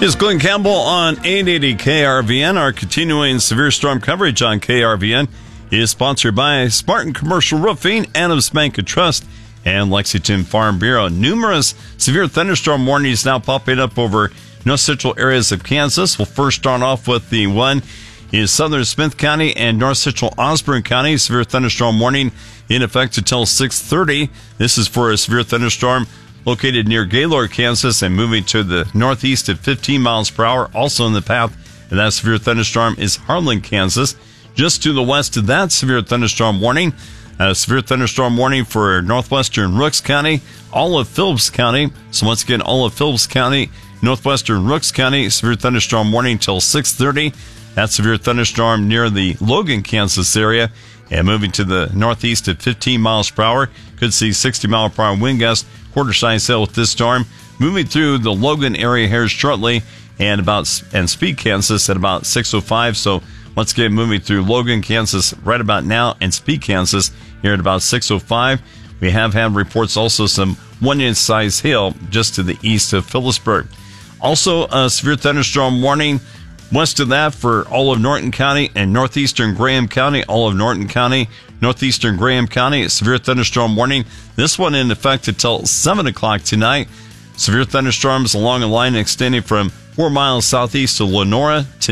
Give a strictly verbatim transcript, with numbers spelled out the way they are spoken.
It's Glenn Campbell on eight eighty K R V N. Our continuing severe storm coverage on K R V N is sponsored by Spartan Commercial Roofing, Adams Bank and Trust, and Lexington Farm Bureau. Numerous severe thunderstorm warnings now popping up over north central areas of Kansas. We'll first start off with the one in southern Smith County and north central Osborne County. Severe thunderstorm warning in effect until six thirty. This is for a severe thunderstorm located near Gaylord, Kansas, and moving to the northeast at fifteen miles per hour. Also in the path of that severe thunderstorm is Harlan, Kansas. Just to the west of that severe thunderstorm warning, a severe thunderstorm warning for northwestern Rooks County, all of Phillips County. So once again, all of Phillips County, northwestern Rooks County, severe thunderstorm warning till six thirty. That severe thunderstorm near the Logan, Kansas area, and moving to the northeast at fifteen miles per hour. Could see sixty mile per hour wind gusts. Quarter size sail with this storm moving through the Logan area here shortly, and about and Speed, Kansas at about six oh five. So once again, moving through Logan, Kansas right about now, and Speed, Kansas here at about six oh five. We have had reports also some one inch size hail just to the east of Phillipsburg. Also a severe thunderstorm warning west of that for all of Norton County and northeastern Graham County. All of Norton County, northeastern Graham County, severe thunderstorm warning. This one in effect until seven o'clock tonight. Severe thunderstorms along a line extending from four miles southeast of Lenora to